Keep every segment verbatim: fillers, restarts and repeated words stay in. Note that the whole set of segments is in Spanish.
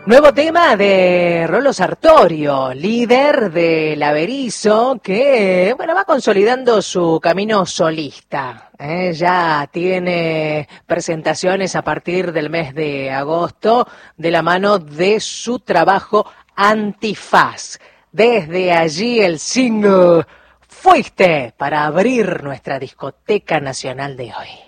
Nuevo tema de Rolo Sartorio, líder de La Berizo, que bueno va consolidando su camino solista. ¿eh? Ya tiene presentaciones a partir del mes de agosto de la mano de su trabajo Antifaz. Desde allí el single Fuiste para abrir nuestra discoteca nacional de hoy.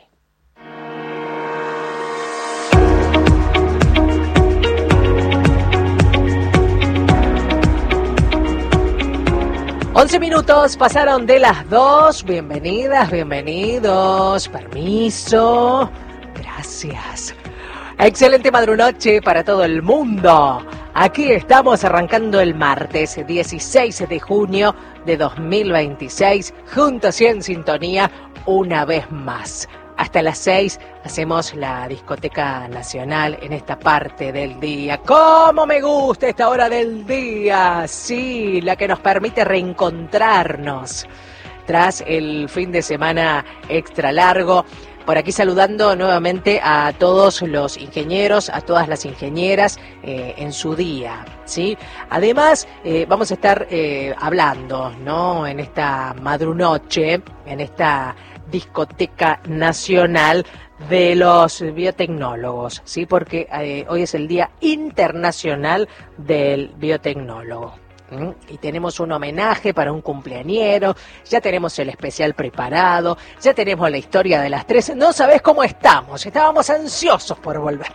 Once minutos pasaron de las dos. Bienvenidas, bienvenidos. Permiso. Gracias. Excelente madrunoche para todo el mundo. Aquí estamos arrancando el martes dieciséis de junio de dos mil veintiséis, juntos y en sintonía una vez más. Hasta las seis hacemos la discoteca nacional en esta parte del día. ¡Cómo me gusta esta hora del día! Sí, la que nos permite reencontrarnos tras el fin de semana extra largo. Por aquí saludando nuevamente a todos los ingenieros, a todas las ingenieras eh, en su día, ¿sí? Además, eh, vamos a estar eh, hablando, ¿no? En esta madrunoche, en esta discoteca nacional de los biotecnólogos, ¿sí? Porque eh, hoy es el Día Internacional del Biotecnólogo. ¿Mm? Y tenemos un homenaje para un cumpleañero, ya tenemos el especial preparado, ya tenemos la historia de las tres. No sabés cómo estamos, estábamos ansiosos por volver.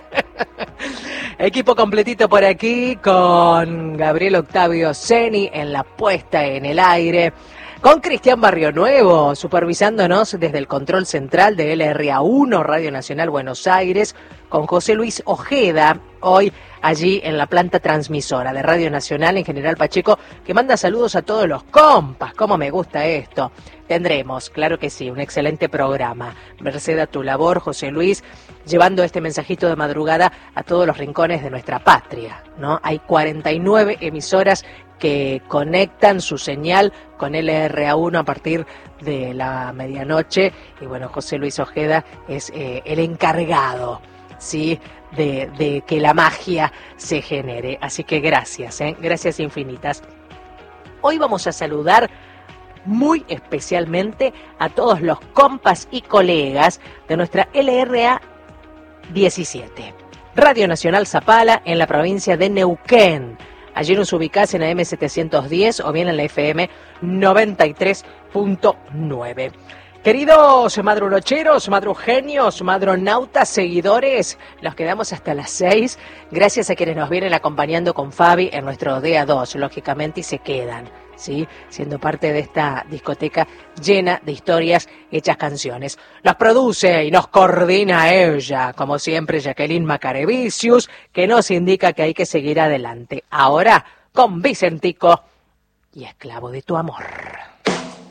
Equipo completito por aquí con Gabriel Octavio Ceni en la puesta en el aire, con Cristian Barrionuevo supervisándonos desde el control central de L R A uno, Radio Nacional Buenos Aires, con José Luis Ojeda, hoy allí en la planta transmisora de Radio Nacional en General Pacheco, que manda saludos a todos los compas. Cómo me gusta esto. Tendremos, claro que sí, un excelente programa. Merced a tu labor, José Luis, llevando este mensajito de madrugada a todos los rincones de nuestra patria, ¿no? Hay cuarenta y nueve emisoras que conectan su señal con L R A uno a partir de la medianoche. Y bueno, José Luis Ojeda es eh, el encargado, ¿sí?, de, de que la magia se genere. Así que gracias, ¿eh? Gracias infinitas. Hoy vamos a saludar muy especialmente a todos los compas y colegas de nuestra L R A diecisiete, Radio Nacional Zapala, en la provincia de Neuquén. Allí nos ubicás en A M setecientos diez o bien en la F M noventa y tres punto nueve. Queridos madrunocheros, madrugenios, madronautas, seguidores, nos quedamos hasta las seis. Gracias a quienes nos vienen acompañando con Fabi en nuestro D A dos, lógicamente, y se quedan, ¿sí?, siendo parte de esta discoteca llena de historias hechas canciones. Nos produce y nos coordina ella, como siempre, Jacqueline Macarevicius, que nos indica que hay que seguir adelante. Ahora, con Vicentico y Esclavo de tu amor.